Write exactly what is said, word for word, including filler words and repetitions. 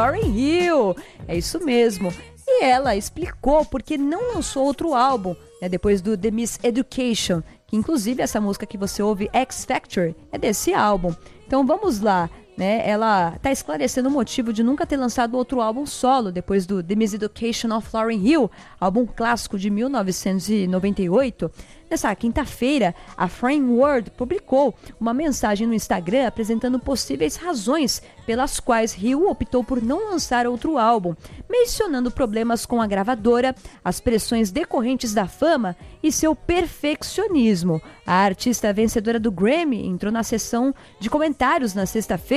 Lauryn Hill. É isso mesmo. E ela explicou por que não lançou outro álbum, né, depois do The Miss Education, que inclusive essa música que você ouve, X Factor, é desse álbum. Então vamos lá, né? Ela está esclarecendo o motivo de nunca ter lançado outro álbum solo depois do The Miss Education of Lauryn Hill, álbum clássico de mil novecentos e noventa e oito. Nessa quinta-feira, a Frame World publicou uma mensagem no Instagram apresentando possíveis razões pelas quais Hill optou por não lançar outro álbum, mencionando problemas com a gravadora, as pressões decorrentes da fama e seu perfeccionismo. A artista vencedora do Grammy entrou na sessão de comentários na sexta-feira